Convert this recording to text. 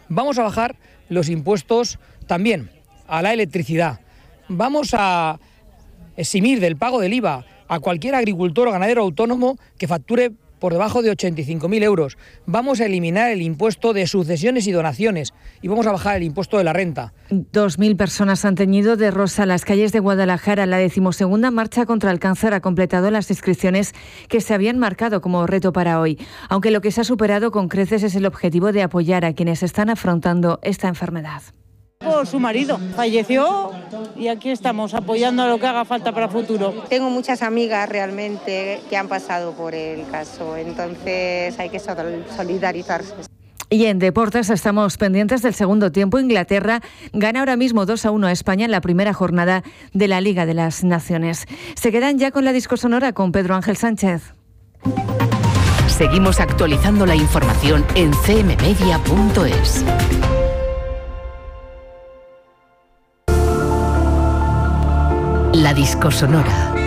Vamos a bajar los impuestos también a la electricidad. Vamos a eximir del pago del IVA a cualquier agricultor o ganadero autónomo que facture por debajo de 85.000 euros. Vamos a eliminar el impuesto de sucesiones y donaciones y vamos a bajar el impuesto de la renta. 2.000 personas han teñido de rosa las calles de Guadalajara. La 12ª marcha contra el cáncer ha completado las inscripciones que se habían marcado como reto para hoy. Aunque lo que se ha superado con creces es el objetivo de apoyar a quienes están afrontando esta enfermedad. Por su marido falleció y aquí estamos apoyando a lo que haga falta para el futuro. Tengo muchas amigas realmente que han pasado por el caso, entonces hay que solidarizarse. Y en deportes estamos pendientes del segundo tiempo. Inglaterra gana ahora mismo 2-1 a España en la primera jornada de la Liga de las Naciones. Se quedan ya con la disco sonora con Pedro Ángel Sánchez. Seguimos actualizando la información en cmmedia.es. La disco sonora.